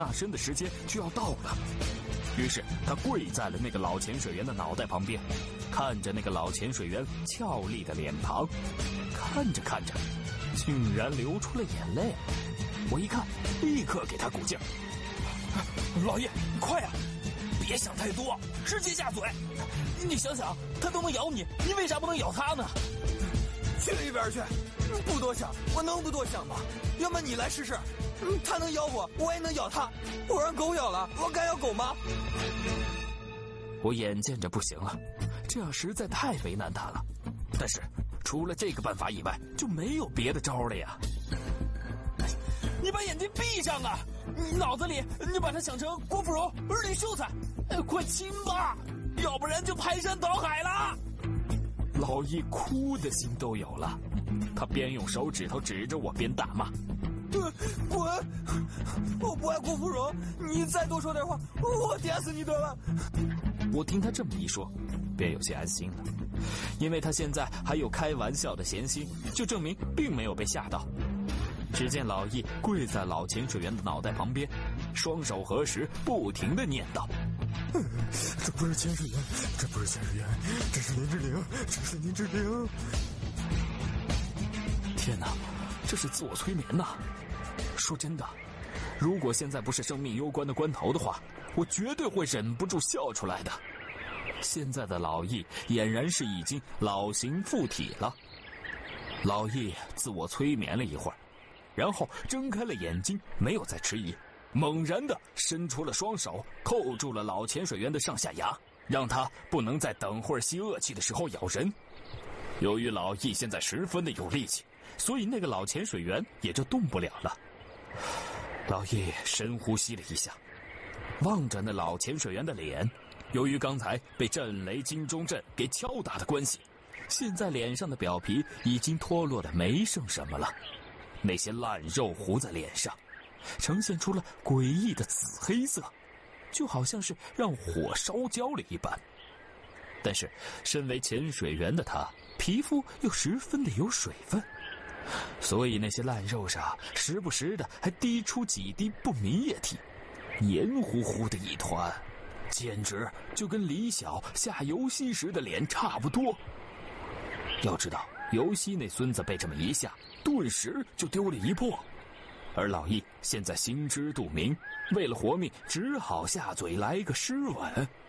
大身的时间就要到了。于是他跪在了那个老潜水员的脑袋旁边，看着那个老潜水员俏丽的脸庞，看着看着，竟然流出了眼泪。我一看，立刻给他鼓劲儿：“老爷，快呀！别想太多，直接下嘴。你想想，他都能咬你，你为啥不能咬他呢？” 去一边去！不多想，我能不多想吗？要么你来试试，他能咬我，我也能咬他。我让狗咬了，我敢咬狗吗？ 我眼见着不行了，这样实在太为难他了。但是除了这个办法以外，就没有别的招了呀。你把眼睛闭上啊！你脑子里你把它想成郭芙蓉、吕秀才，快亲吧，要不然就排山倒海了。老易哭的心都有了，他边用手指头指着我边大骂：“ 滚！我不爱郭芙蓉，你再多说点话，我电死你得了！” 我听他这么一说，便有些安心了，因为他现在还有开玩笑的闲心，就证明并没有被吓到。只见老易跪在老潜水员的脑袋旁边，双手合十，不停地念叨：“ 这不是潜水员，这不是潜水员，这是林志玲，这是林志玲。” 天哪，这是自我催眠呐！说真的，如果现在不是生命攸关的关头的话，我绝对会忍不住笑出来的。现在的老易俨然是已经老形附体了。老易自我催眠了一会儿，然后睁开了眼睛，没有再迟疑，猛然地伸出了双手，扣住了老潜水员的上下牙，让他不能在等会儿吸恶气的时候咬人。由于老易现在十分的有力气，所以那个老潜水员也就动不了了。老易深呼吸了一下，望着那老潜水员的脸，由于刚才被震雷金钟阵给敲打的关系，现在脸上的表皮已经脱落的没剩什么了，那些烂肉糊在脸上，呈现出了诡异的紫黑色，就好像是让火烧焦了一般。但是身为潜水员的他，皮肤又十分的有水分，所以那些烂肉上时不时的还滴出几滴不明液体，黏糊糊的一团，简直就跟李晓下游戏时的脸差不多。要知道游戏那孙子被这么一下，顿时就丢了一魄，而老易现在心知肚明，为了活命只好下嘴来个湿吻。